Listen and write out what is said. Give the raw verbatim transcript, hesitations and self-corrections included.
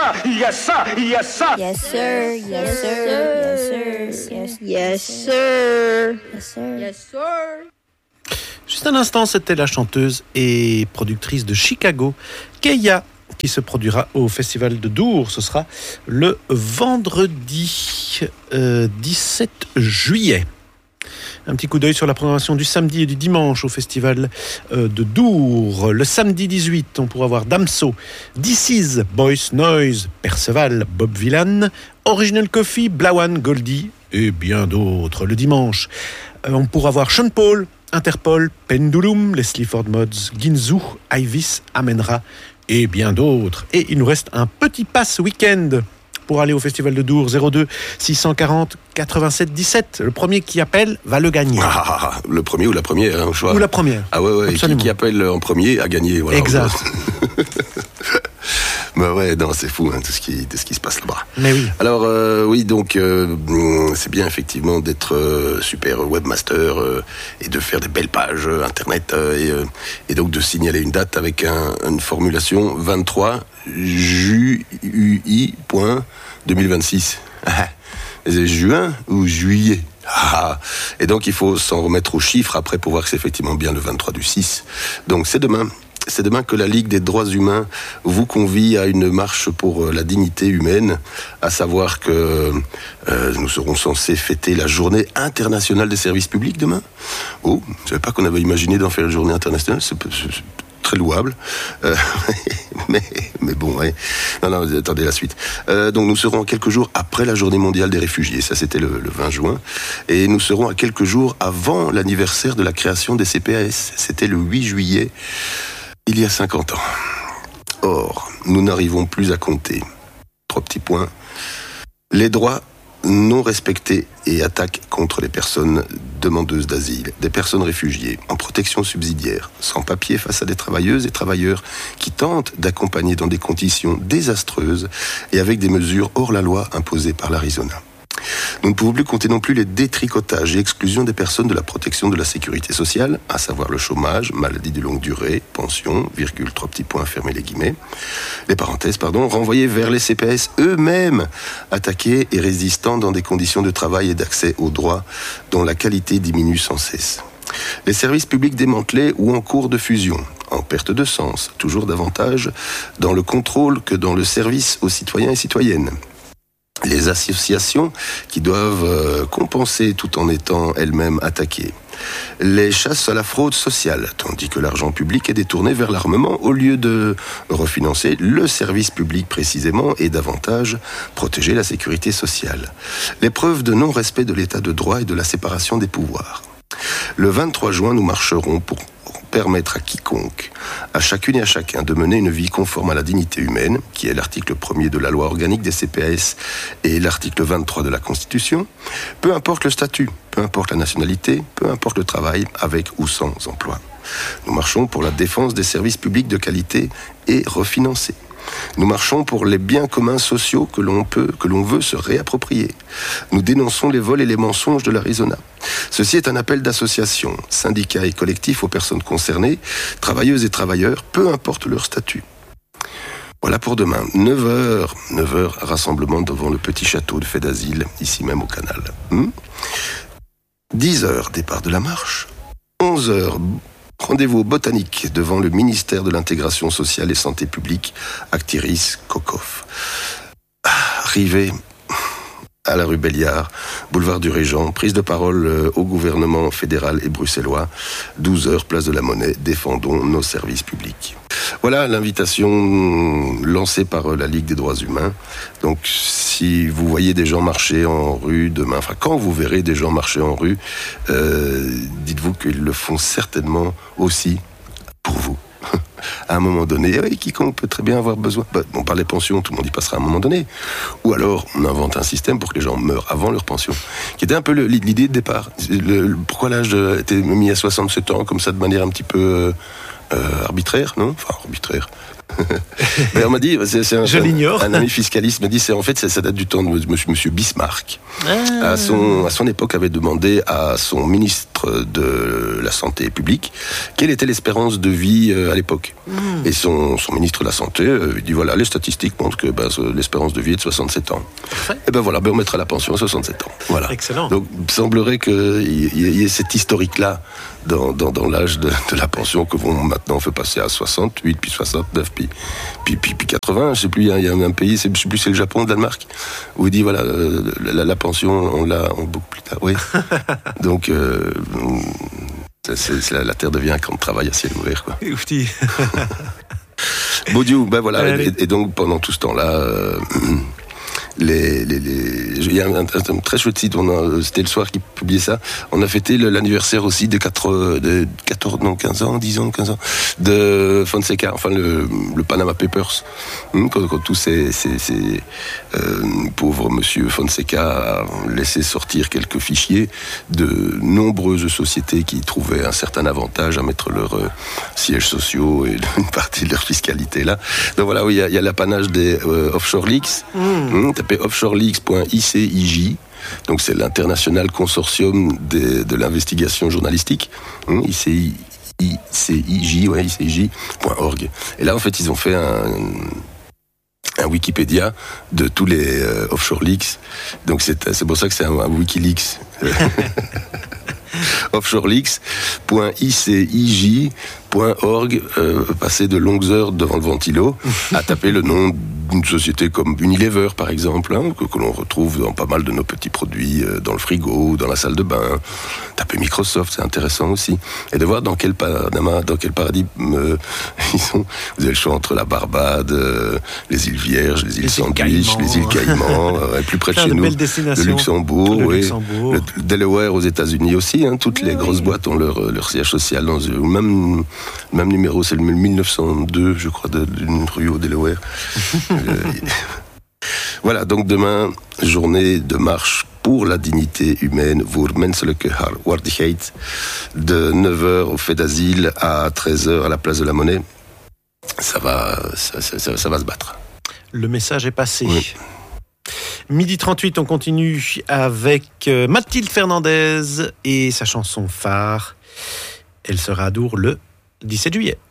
yes sir, yes sir. Yes sir, yes sir, yes sir, yes, yes sir, yes sir, yes sir. Juste un instant, c'était la chanteuse et productrice de Chicago, Keia, qui se produira au Festival de Dour. Ce sera le vendredi euh, dix-sept juillet. Un petit coup d'œil sur la programmation du samedi et du dimanche au Festival euh, de Dour. Le samedi dix-huit, on pourra voir Damso, This Is, Boys Noise, Perceval, Bob Vylan, Original Coffee, Blawan, Goldie et bien d'autres. Le dimanche, euh, on pourra voir Sean Paul, Interpol, Pendulum, Leslie Ford Mods, Ginzu, Ivis, Amenra et bien d'autres. Et il nous reste un petit pass week-end pour aller au Festival de Dour. Zéro deux six cent quarante quatre-vingt-sept dix-sept. Le premier qui appelle va le gagner. Ah, ah, ah, le premier ou la première, hein, choix. Ou la première. Ah ouais, ouais, qui, qui appelle en premier a gagné. Voilà. Exact. Bah ouais, non, c'est fou, hein, tout ce qui, tout ce qui se passe là-bas. Mais oui. Alors euh, oui, donc euh, c'est bien effectivement d'être euh, super webmaster euh, et de faire des belles pages euh, internet euh, et, euh, et donc de signaler une date avec un, une formulation vingt-trois juillet deux mille vingt-six. C'est juin ou juillet? Ah, et donc il faut s'en remettre aux chiffres après pour voir que c'est effectivement bien le vingt-trois du six. Donc c'est demain. C'est demain que la Ligue des droits humains vous convie à une marche pour la dignité humaine, à savoir que euh, nous serons censés fêter la journée internationale des services publics demain. Oh, je ne savais pas qu'on avait imaginé d'en faire une journée internationale, c'est, c'est, c'est très louable. Euh, mais, mais bon, ouais. Non, non, attendez la suite. Euh, donc nous serons à quelques jours après la journée mondiale des réfugiés, ça c'était le, le vingt juin, et nous serons à quelques jours avant l'anniversaire de la création des C P A S, c'était le huit juillet. Il y a cinquante ans. Or, nous n'arrivons plus à compter. Trois petits points. Les droits non respectés et attaques contre les personnes demandeuses d'asile, des personnes réfugiées, en protection subsidiaire, sans papier face à des travailleuses et travailleurs qui tentent d'accompagner dans des conditions désastreuses et avec des mesures hors la loi imposées par l'Arizona. Nous ne pouvons plus compter non plus les détricotages et exclusions des personnes de la protection de la sécurité sociale, à savoir le chômage, maladie de longue durée, pension, virgule, trois petits points, fermez les guillemets, les parenthèses, pardon, renvoyés vers les C P S eux-mêmes, attaqués et résistants dans des conditions de travail et d'accès aux droits dont la qualité diminue sans cesse. Les services publics démantelés ou en cours de fusion, en perte de sens, toujours davantage dans le contrôle que dans le service aux citoyens et citoyennes. Les associations qui doivent euh, compenser tout en étant elles-mêmes attaquées. Les chasses à la fraude sociale, tandis que l'argent public est détourné vers l'armement au lieu de refinancer le service public précisément et davantage protéger la sécurité sociale. Les preuves de non-respect de l'état de droit et de la séparation des pouvoirs. Le vingt-trois juin, nous marcherons pour permettre à quiconque, à chacune et à chacun de mener une vie conforme à la dignité humaine, qui est l'article premier de la loi organique des C P A S et l'article vingt-trois de la Constitution, peu importe le statut, peu importe la nationalité, peu importe le travail, avec ou sans emploi. Nous marchons pour la défense des services publics de qualité et refinancés. Nous marchons pour les biens communs sociaux que l'on peut, que l'on veut se réapproprier. Nous dénonçons les vols et les mensonges de l'Arizona. Ceci est un appel d'associations, syndicats et collectifs aux personnes concernées, travailleuses et travailleurs, peu importe leur statut. Voilà pour demain, neuf heures, neuf heures, rassemblement devant le petit château de fait d'asile, ici même au canal. Hmm dix heures, départ de la marche. onze heures, rendez-vous au Botanique devant le ministère de l'Intégration sociale et Santé publique, Actiris Kokov. Arrivée à la rue Belliard, boulevard du Régent, prise de parole au gouvernement fédéral et bruxellois, douze heures, place de la Monnaie, défendons nos services publics. Voilà l'invitation lancée par la Ligue des droits humains. Donc si vous voyez des gens marcher en rue demain, enfin quand vous verrez des gens marcher en rue, euh, dites-vous qu'ils le font certainement aussi pour vous. À un moment donné, oui, quiconque peut très bien avoir besoin. Bon, par les pensions, tout le monde y passera à un moment donné. Ou alors, on invente un système pour que les gens meurent avant leur pension. Qui était un peu le, l'idée de départ. Le, le, pourquoi l'âge a été mis à soixante-sept ans, comme ça, de manière un petit peu euh, arbitraire, non ? Enfin, arbitraire. Mais on m'a dit, c'est, c'est un, Je un, l'ignore. un ami fiscaliste m'a dit, c'est en fait, ça, ça date du temps de monsieur, monsieur Bismarck. Ah. À son, à son époque, avait demandé à son ministre ministre de la Santé publique quelle était l'espérance de vie à l'époque. Mmh. Et son, son ministre de la Santé lui dit voilà, les statistiques montrent que ben, l'espérance de vie est de soixante-sept ans. Parfait. Et ben voilà, ben on mettra la pension à soixante-sept ans. Voilà. Excellent. Donc il semblerait qu'il y ait cet historique-là dans, dans, dans l'âge de, de la pension que vont maintenant on fait passer à soixante-huit, puis soixante-neuf, puis, puis, puis, puis quatre-vingts. Je sais plus, il y a un pays, c'est, je sais plus, c'est le Japon, le Danemark, où il dit voilà, la, la pension, on l'a on, beaucoup plus tard. Oui. Donc, euh, c'est, c'est, la terre devient un camp de travail à ciel ouvert, quoi. Baudiou, ben voilà. Et, et donc, pendant tout ce temps-là, euh, Les, les, les... il y a un, un, un très chouette site, on a, c'était le soir qui publiait ça. On a fêté le, l'anniversaire aussi de, quatre, de quatorze, non, quinze ans, dix ans, quinze ans, de Fonseca, enfin le, le Panama Papers. Hum, quand, quand tous ces, ces, ces euh, pauvres monsieur Fonseca a laissé sortir quelques fichiers de nombreuses sociétés qui trouvaient un certain avantage à mettre leurs euh, sièges sociaux et une partie de leur fiscalité là. Donc voilà, oui, il y a, il y a l'apanage des euh, offshore leaks. Mmh. Hum, offshore leaks point I C I J, donc c'est l'international consortium de, de l'investigation journalistique, hein, I C I J, ouais, I C I J point org. Et là, en fait, ils ont fait un, un Wikipédia de tous les euh, offshore leaks. Donc c'est, c'est pour ça que c'est un, un Wikileaks. offshore leaks point I C I J point org, euh, passer de longues heures devant le ventilo à taper le nom d'une société comme Unilever, par exemple, hein, que, que l'on retrouve dans pas mal de nos petits produits, euh, dans le frigo, dans la salle de bain. Taper Microsoft, c'est intéressant aussi. Et de voir dans quel paradigme, dans quel paradigme euh, ils sont. Vous avez le choix entre la Barbade, euh, les îles Vierges, les îles les Sandwich, les îles Caïmans, euh, plus près de chez nous, le Luxembourg, le oui, Luxembourg. Le Delaware aux États-Unis aussi. Hein, toutes oui, les grosses oui. boîtes ont leur, leur siège social dans le même, même numéro, c'est le mille neuf cent deux, je crois, d'une rue au Delaware. Voilà, donc demain, journée de marche pour la dignité humaine, voor menselijke waardigheid, de neuf heures au fait d'asile à treize heures à la place de la Monnaie. Ça va, ça, ça, ça, ça va se battre. Le message est passé. Oui. Midi trente-huit, on continue avec Mathilde Fernandez et sa chanson phare. Elle sera à Dour le dix-sept juillet.